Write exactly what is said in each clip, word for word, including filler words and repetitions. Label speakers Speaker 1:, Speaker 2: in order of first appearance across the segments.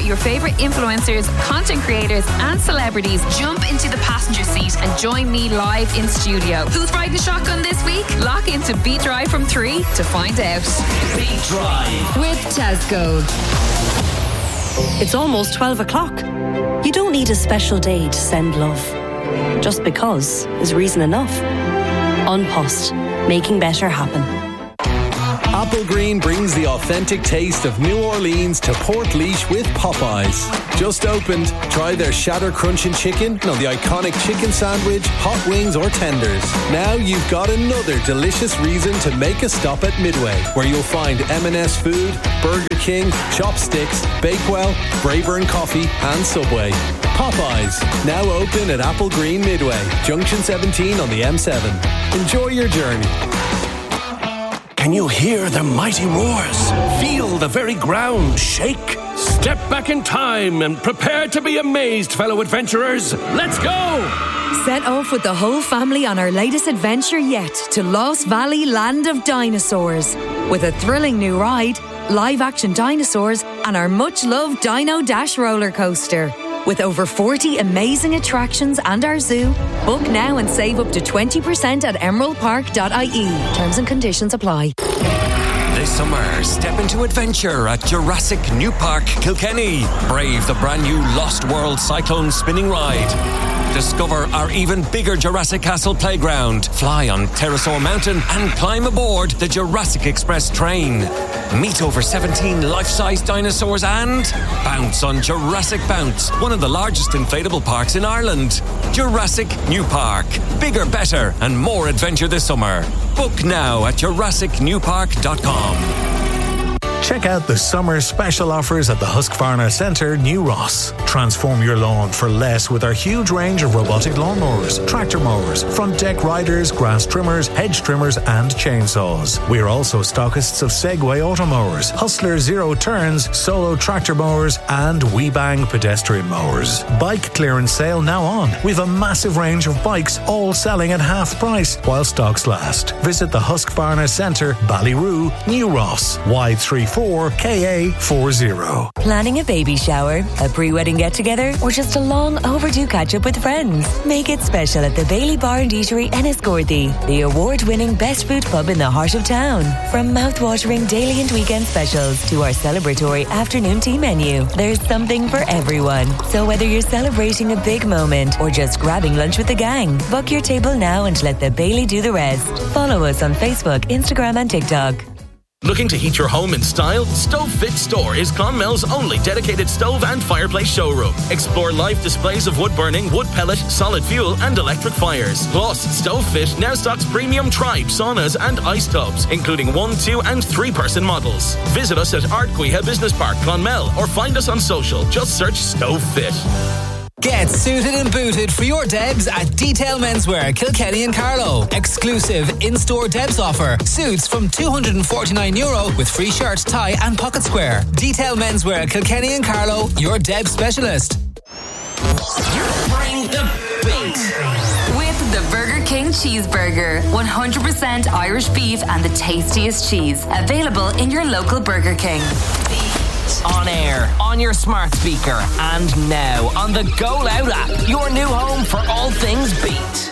Speaker 1: your favourite influencers, content creators and celebrities jump into the passenger seat and join me live in studio. Who's riding shotgun this week? Lock into Beat Drive from three to find out.
Speaker 2: Beat Drive
Speaker 3: with Tesco.
Speaker 4: It's almost twelve o'clock. You don't need a special day to send love. Just because is reason enough. An Post, making better happen.
Speaker 5: Applegreen brings the authentic taste of New Orleans to Portlaoise with Popeyes. Just opened. Try their shatter crunching chicken on the iconic chicken sandwich, hot wings or tenders. Now you've got another delicious reason to make a stop at Midway, where you'll find M and S Food, Burger King, Chopsticks, Bakewell, Brayburn Coffee and Subway. Popeyes, now open at Applegreen Midway, Junction seventeen on the M seven. Enjoy your journey.
Speaker 6: Can you hear the mighty roars? Feel the very ground shake? Step back in time and prepare to be amazed, fellow adventurers. Let's go!
Speaker 3: Set off with the whole family on our latest adventure yet to Lost Valley Land of Dinosaurs. With a thrilling new ride, live-action dinosaurs and our much-loved Dino Dash roller coaster. With over forty amazing attractions and our zoo, book now and save up to twenty percent at emerald park dot I E. Terms and conditions apply.
Speaker 7: This summer, step into adventure at Jurassic New Park, Kilkenny. Brave the brand new Lost World Cyclone spinning ride. Discover our even bigger Jurassic Castle playground. Fly on Pterosaur Mountain and climb aboard the Jurassic Express train. Meet over seventeen life-size dinosaurs and bounce on Jurassic Bounce, one of the largest inflatable parks in Ireland. Jurassic New Park. Bigger, better and more adventure this summer. Book now at jurassic new park dot com.
Speaker 8: Check out the summer special offers at the Husqvarna Centre, New Ross. Transform your lawn for less with our huge range of robotic lawnmowers, tractor mowers, front deck riders, grass trimmers, hedge trimmers and chainsaws. We're also stockists of Segway automowers, Hustler Zero Turns, Solo tractor mowers and WeBang pedestrian mowers. Bike clearance sale now on. We've a massive range of bikes all selling at half price while stocks last. Visit the Husqvarna Centre, Ballyroo, New Ross, Y three four K A forty.
Speaker 9: Planning a baby shower, a pre-wedding get-together, or just a long overdue catch-up with friends? Make it special at the Bailey Bar and Eatery Enniscorthy, the award-winning best food pub in the heart of town. From mouth-watering daily and weekend specials to our celebratory afternoon tea menu, there's something for everyone. So whether you're celebrating a big moment or just grabbing lunch with the gang, book your table now and let the Bailey do the rest. Follow us on Facebook, Instagram and TikTok.
Speaker 10: Looking to heat your home in style? Stove Fit Store is Clonmel's only dedicated stove and fireplace showroom. Explore live displays of wood burning, wood pellet, solid fuel and electric fires. Plus, Stove Fit now stocks premium Tribe saunas and ice tubs, including one, two and three person models. Visit us at Ardcuiha Business Park, Clonmel, or find us on social. Just search Stove Fit.
Speaker 11: Get suited and booted for your Debs at Detail Menswear, Kilkenny and Carlow. Exclusive in-store Debs offer. Suits from two hundred forty-nine euro with free shirt, tie and pocket square. Detail Menswear, Kilkenny and Carlow, your Debs specialist.
Speaker 2: Bring the beat.
Speaker 12: With the Burger King Cheeseburger. one hundred percent Irish beef and the tastiest cheese. Available in your local Burger King.
Speaker 13: On air, on your smart speaker, and now on the Go Loud app, your new home for all things beat.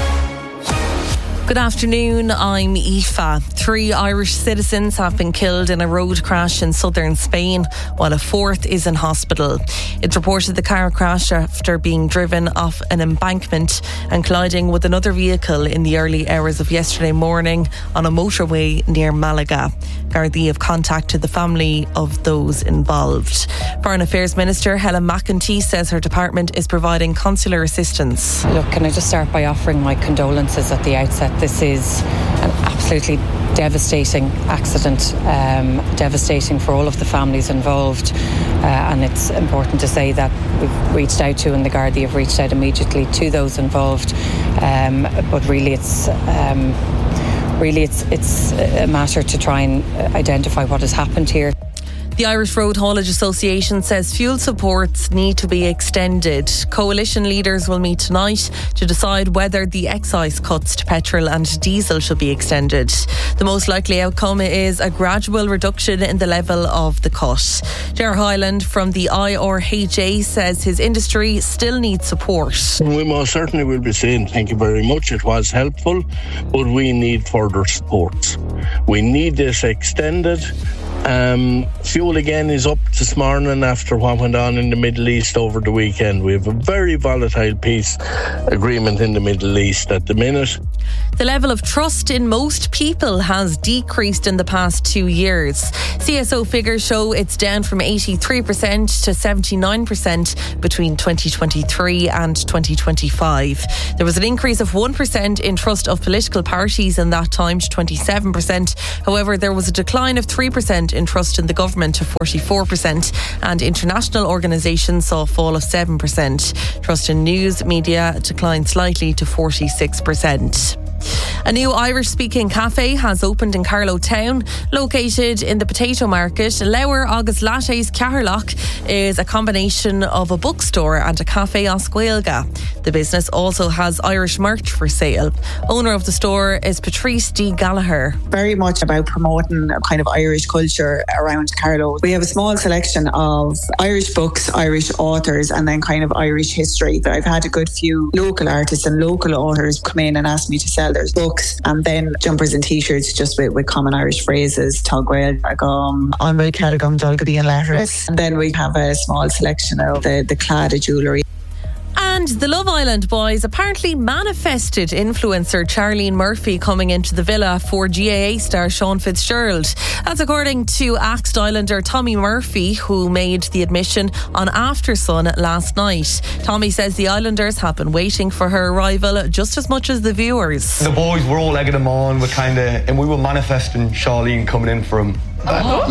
Speaker 14: Good afternoon, I'm Aoife. Three Irish citizens have been killed in a road crash in southern Spain, while a fourth is in hospital. It's reported the car crashed after being driven off an embankment and colliding with another vehicle in the early hours of yesterday morning on a motorway near Malaga. Gardaí have contacted the family of those involved. Foreign Affairs Minister Helen McEntee says her department is providing consular assistance.
Speaker 15: Look, can I just start by offering my condolences at the outset. This is an absolutely devastating accident, um, devastating for all of the families involved, uh, and it's important to say that we've reached out to, and the Gardaí have reached out immediately to those involved, um, but really it's um, really it's it's a matter to try and identify what has happened here.
Speaker 14: The Irish Road Haulage Association says fuel supports need to be extended. Coalition leaders will meet tonight to decide whether the excise cuts to petrol and diesel should be extended. The most likely outcome is a gradual reduction in the level of the cut. Ger Hyland from the I R H A says his industry still needs support.
Speaker 16: We most certainly will be saying thank you very much. It was helpful, but we need further support. We need this extended. Um, fuel again is up this morning after what went on in the Middle East over the weekend. We have a very volatile peace agreement in the Middle East at the minute.
Speaker 14: The level of trust in most people has decreased in the past two years. C S O figures show it's down from eighty-three percent to seventy-nine percent between twenty twenty-three and twenty twenty-five. There was an increase of one percent in trust of political parties in that time to twenty-seven percent. However, there was a decline of three percent in trust in the government to forty-four percent, and international organisations saw a fall of seven percent. Trust in news media declined slightly to forty-six percent. A new Irish-speaking cafe has opened in Carlow Town. Located in the potato market, Lower Agus Lattes Caherlock is a combination of a bookstore and a cafe on Squelga. The business also has Irish merch for sale. Owner of the store is Patrice D. Gallagher.
Speaker 17: Very much about promoting a kind of Irish culture around Carlow. We have a small selection of Irish books, Irish authors, and then kind of Irish history. I've had a good few local artists and local authors come in and ask me to sell their books, and then jumpers and t-shirts just with, with common Irish phrases, Tugwell, Agam, Anway Caragum, Dolgady and letters. And then we have a small selection of the, the Claddagh jewellery.
Speaker 14: And the Love Island boys apparently manifested influencer Charlene Murphy coming into the villa for G A A star Sean Fitzgerald. That's according to Axed Islander Tommy Murphy, who made the admission on After Sun last night. Tommy says the Islanders have been waiting for her arrival just as much as the viewers.
Speaker 18: The boys were all egging them on, we're kind of, and we were manifesting Charlene coming in for him. Oh.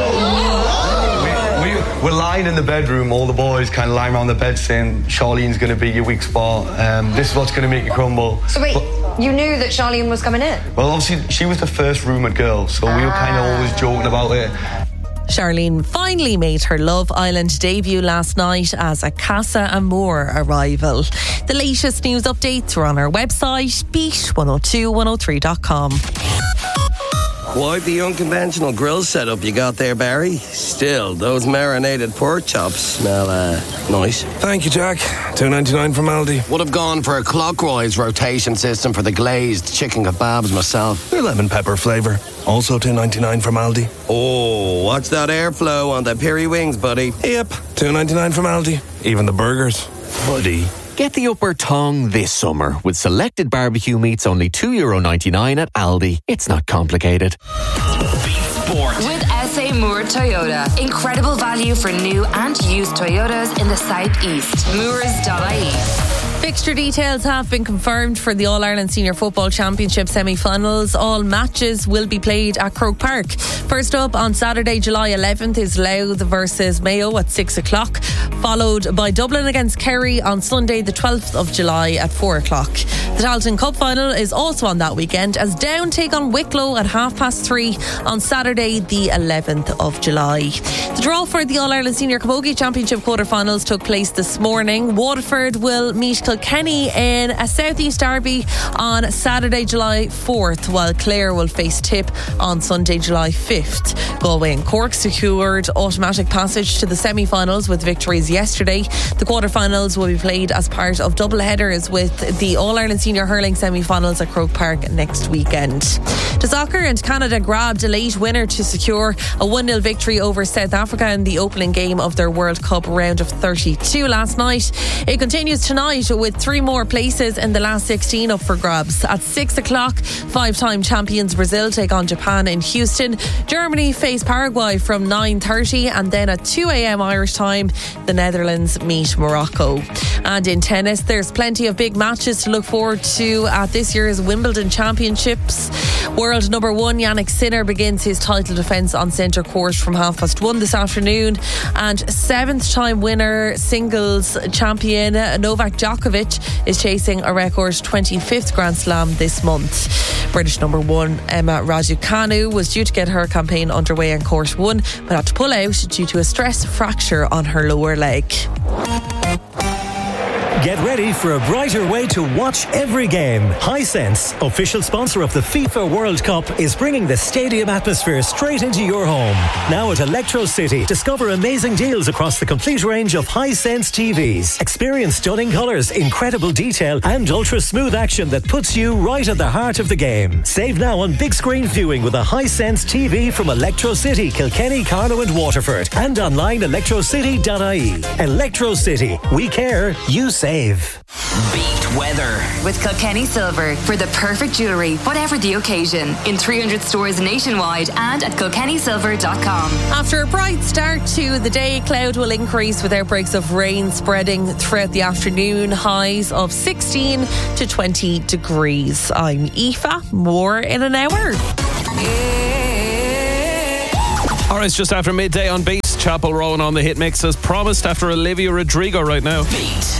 Speaker 18: Like, we, we, we're lying in the bedroom, all the boys kind of lying around the bed saying Charlene's going to be your weak spot, um, this is what's going to make you crumble.
Speaker 19: So wait, but, you knew that Charlene was coming in?
Speaker 18: Well, obviously she was the first rumoured girl, so ah. we were kind of always joking about it.
Speaker 14: Charlene finally made her Love Island debut last night as a Casa Amor arrival. The latest news updates are on our website, beat one oh two one oh three dot com.
Speaker 20: Quite the unconventional grill setup you got there, Barry. Still, those marinated pork chops smell uh, nice.
Speaker 6: Thank you, Jack. two ninety-nine from Aldi.
Speaker 20: Would have gone for a clockwise rotation system for the glazed chicken kebabs myself.
Speaker 6: The lemon pepper flavour. Also two ninety-nine from Aldi.
Speaker 20: Oh, what's that airflow on the peri wings, buddy?
Speaker 6: Yep, two ninety-nine from Aldi. Even the burgers. Buddy.
Speaker 21: Get the upper tongue this summer with selected barbecue meats only two euro ninety-nine at Aldi. It's not complicated.
Speaker 12: Sport. With S A Moore Toyota. Incredible value for new and used Toyotas in the southeast. Moores dot I E.
Speaker 14: Fixture details have been confirmed for the All-Ireland Senior Football Championship semi-finals. All matches will be played at Croke Park. First up on Saturday, July eleventh is Louth versus Mayo at six o'clock, followed by Dublin against Kerry on Sunday the twelfth of July at four o'clock. The Tailteann Cup final is also on that weekend as Down take on Wicklow at half past three on Saturday the eleventh of July. The draw for the All-Ireland Senior Camogie Championship quarter-finals took place this morning. Waterford will meet Kilkenny in a Southeast derby on Saturday, July fourth, while Clare will face Tip on Sunday, July fifth. Galway and Cork secured automatic passage to the semi-finals with victories yesterday. The quarter-finals will be played as part of double headers with the All-Ireland Senior Hurling semi-finals at Croke Park next weekend. To soccer, and Canada grabbed a late winner to secure a one nil victory over South Africa in the opening game of their World Cup round of thirty-two last night. It continues tonight with three more places in the last sixteen up for grabs. At six o'clock, five-time champions Brazil take on Japan in Houston. Germany face Paraguay from nine thirty, and then at two a.m. Irish time, the Netherlands meet Morocco. And in tennis, there's plenty of big matches to look forward to at this year's Wimbledon Championships. World World number one Yannick Sinner begins his title defence on centre court from half past one this afternoon. And seventh time winner, singles champion Novak Djokovic is chasing a record twenty-fifth Grand Slam this month. British number one Emma Raducanu was due to get her campaign underway on court one, but had to pull out due to a stress fracture on her lower leg.
Speaker 1: Get ready for a brighter way to watch every game. Hisense, official sponsor of the FIFA World Cup, is bringing the stadium atmosphere straight into your home. Now at Electro City, discover amazing deals across the complete range of Hisense T Vs. Experience stunning colours, incredible detail, and ultra-smooth action that puts you right at the heart of the game. Save now on big screen viewing with a Hisense T V from Electro City, Kilkenny, Carlow and Waterford, and online electro city dot I E. Electro City. We care, you save.
Speaker 12: Beat weather with Kilkenny Silver for the perfect jewellery, whatever the occasion. In three hundred stores nationwide and at kilkenny silver dot com.
Speaker 14: After a bright start to the day, cloud will increase with outbreaks of rain spreading throughout the afternoon. Highs of sixteen to twenty degrees. I'm Aoife. More in an hour.
Speaker 10: Alright, it's just after midday on Beat. Chapel Rowan on the hit mix as promised after Olivia Rodrigo right now.
Speaker 2: Beat.